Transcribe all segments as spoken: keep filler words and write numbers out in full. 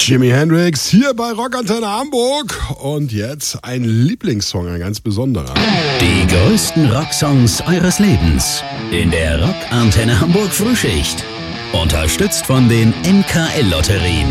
Jimi Hendrix hier bei Rockantenne Hamburg. Und jetzt ein Lieblingssong, ein ganz besonderer. Die größten Rocksongs eures Lebens in der Rockantenne Hamburg Frühschicht. Unterstützt von den N K L-Lotterien.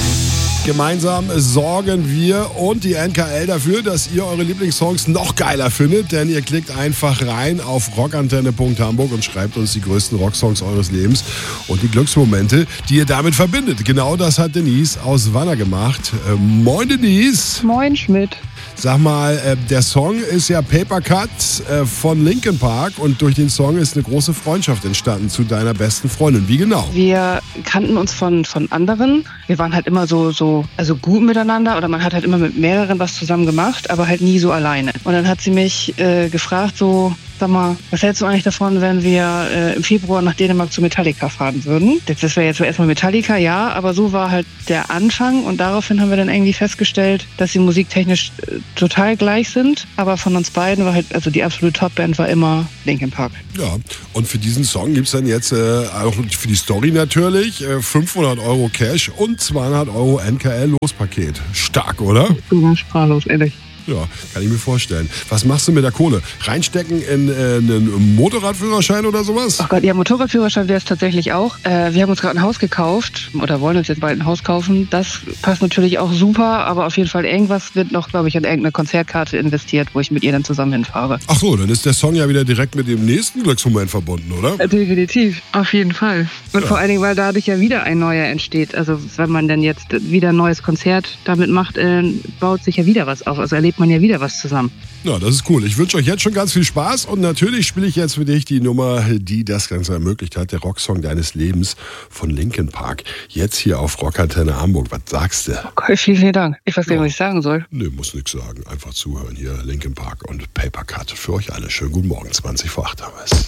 Gemeinsam sorgen wir und die N K L dafür, dass ihr eure Lieblingssongs noch geiler findet, denn ihr klickt einfach rein auf rockantenne punkt hamburg und schreibt uns die größten Rocksongs eures Lebens und die Glücksmomente, die ihr damit verbindet. Genau das hat Denise aus Wanner gemacht. Äh, moin Denise. Moin Schmidt. Sag mal, äh, der Song ist ja Paper Cut äh, von Linkin Park und durch den Song ist eine große Freundschaft entstanden zu deiner besten Freundin. Wie genau? Wir kannten uns von, von anderen. Wir waren halt immer so, so, also gut miteinander oder man hat halt immer mit mehreren was zusammen gemacht, aber halt nie so alleine. Und dann hat sie mich äh, gefragt, so, sag mal, was hältst du eigentlich davon, wenn wir äh, im Februar nach Dänemark zu Metallica fahren würden? Das wäre jetzt erstmal Metallica, ja, aber so war halt der Anfang und daraufhin haben wir dann irgendwie festgestellt, dass sie musiktechnisch äh, total gleich sind, aber von uns beiden war halt, also die absolute Topband war immer Linkin Park. Ja, und für diesen Song gibt es dann jetzt äh, auch für die Story natürlich äh, fünfhundert Euro Cash und zweihundert Euro N K L-Lospaket. Stark, oder? Ich bin ganz sprachlos, ehrlich. Ja, kann ich mir vorstellen. Was machst du mit der Kohle? Reinstecken in äh, einen Motorradführerschein oder sowas? Ach Gott, ja, Motorradführerschein wäre es tatsächlich auch. Äh, wir haben uns gerade ein Haus gekauft oder wollen uns jetzt bald ein Haus kaufen. Das passt natürlich auch super, aber auf jeden Fall irgendwas wird noch, glaube ich, an irgendeine Konzertkarte investiert, wo ich mit ihr dann zusammen hinfahre. Ach so, dann ist der Song ja wieder direkt mit dem nächsten Glücksmoment verbunden, oder? Äh, definitiv, auf jeden Fall. Und Ja. vor allen Dingen, weil dadurch ja wieder ein neuer entsteht. Also wenn man dann jetzt wieder ein neues Konzert damit macht, äh, baut sich ja wieder was auf. Also erlebt man ja wieder was zusammen. Ja, das ist cool. Ich wünsche euch jetzt schon ganz viel Spaß und natürlich spiele ich jetzt für dich die Nummer, die das Ganze ermöglicht hat, der Rocksong deines Lebens von Linkin Park. Jetzt hier auf Rockantenne Hamburg. Was sagst du? Okay, vielen, vielen Dank. Ich weiß gar nicht, Ja. was ich sagen soll. Nee, muss nichts sagen. Einfach zuhören hier. Linkin Park und Paper Cut für euch alle. Schönen guten Morgen, zwanzig vor acht haben wir es.